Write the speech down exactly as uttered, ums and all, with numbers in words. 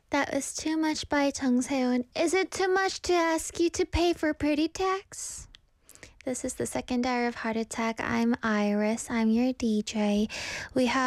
That was too much by Chung Seon. Is it too much to ask you to pay for pretty tax? This is the second hour of Heart Attack. I'm Iris. I'm your D J. We have